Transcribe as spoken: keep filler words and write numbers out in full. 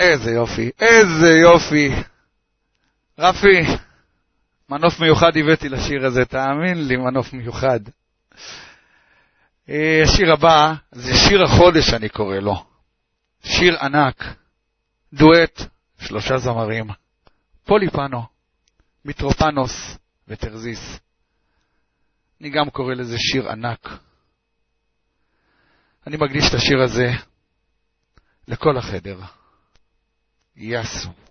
איזה יופי, איזה יופי. רפי, מנוף מיוחד הבאתי לשיר הזה, תאמין לי, מנוף מיוחד. השיר הבא, זה שיר החודש אני קורא לו. שיר ענק, דואט, שלושה זמרים, פוליפנו, מיטרופנוס וטרזיס. אני גם קורא לזה שיר ענק. אני מקדיש את השיר הזה לכל החדר. יסו.